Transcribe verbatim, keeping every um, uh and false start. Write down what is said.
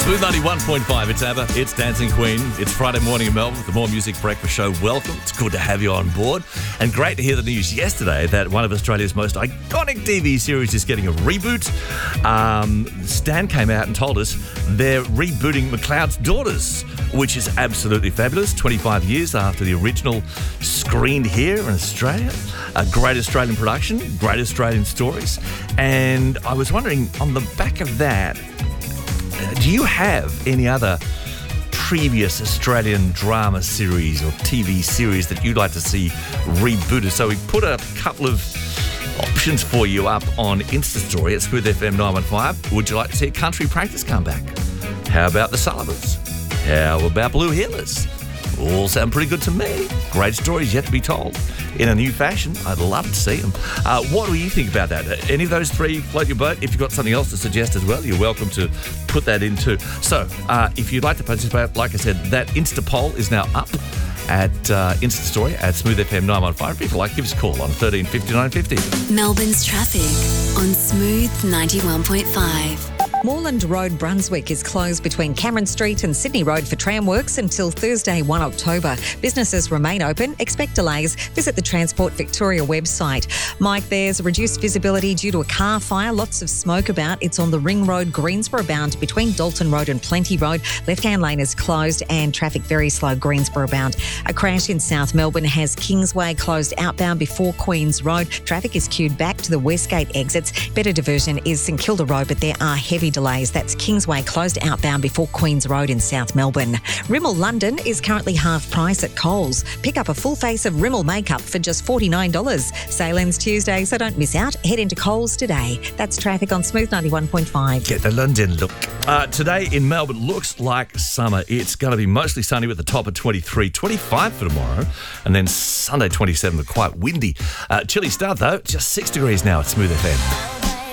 Smooth ninety-one point five, it's ABBA, it's Dancing Queen, it's Friday morning in Melbourne, the More Music Breakfast Show. Welcome, it's good to have you on board. And great to hear the news yesterday that one of Australia's most iconic T V series is getting a reboot. Um, Stan came out and told us they're rebooting McLeod's Daughters, which is absolutely fabulous. twenty-five years after the original screened here in Australia. A great Australian production, great Australian stories. And I was wondering, on the back of that, do you have any other previous Australian drama series or T V series that you'd like to see rebooted? So we put a couple of options for you up on Insta Story at Smooth F M nine one five. Would you like to see a country practice come back? How about the Sullivans? How about Blue Heelers? All sound pretty good to me. Great stories yet to be told in a new fashion. I'd love to see them. Uh, what do you think about that? Any of those three float your boat? If you've got something else to suggest as well, you're welcome to put that in too. So, uh, if you'd like to participate, like I said, that Insta poll is now up at uh, Insta Story at Smooth F M nine one five. If you like, give us a call on thirteen fifty nine fifty. Melbourne's traffic on Smooth ninety-one point five. Moreland Road, Brunswick is closed between Cameron Street and Sydney Road for tram works until Thursday, the first of October. Businesses remain open. Expect delays. Visit the Transport Victoria website. Mike, there's reduced visibility due to a car fire. Lots of smoke about. It's on the Ring Road, Greensboro bound between Dalton Road and Plenty Road. Left-hand lane is closed and traffic very slow Greensboro bound. A crash in South Melbourne has Kingsway closed outbound before Queens Road. Traffic is queued back to the Westgate exits. Better diversion is St Kilda Road, but there are heavy delays. That's Kingsway closed outbound before Queens Road in South Melbourne. Rimmel London is currently half price at Coles. Pick up a full face of Rimmel makeup for just forty-nine dollars. Sale ends Tuesday, so don't miss out. Head into Coles today. That's traffic on Smooth ninety-one point five. Get the London look. Uh, today in Melbourne looks like summer. It's going to be mostly sunny with the top of twenty-three, twenty-five for tomorrow, and then Sunday twenty-seven, quite windy. Uh, chilly start though, just six degrees now at Smooth F M.